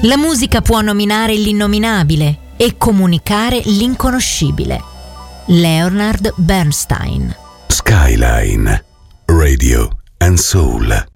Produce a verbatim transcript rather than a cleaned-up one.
La musica può nominare l'innominabile e comunicare l'inconoscibile. Leonard Bernstein. Skyline, Radio and Soul.